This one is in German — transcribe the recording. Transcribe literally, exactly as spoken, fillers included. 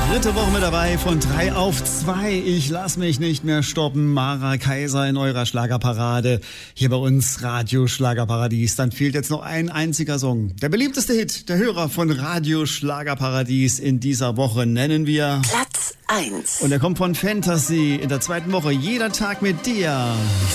Dritte Woche mit dabei von drei auf zwei. Ich lass mich nicht mehr stoppen. Mara Kaiser in eurer Schlagerparade. Hier bei uns Radio Schlagerparadies. Dann fehlt jetzt noch ein einziger Song. Der beliebteste Hit der Hörer von Radio Schlagerparadies in dieser Woche nennen wir Platz eins. Und er kommt von Fantasy in der zweiten Woche. Jeder Tag mit dir.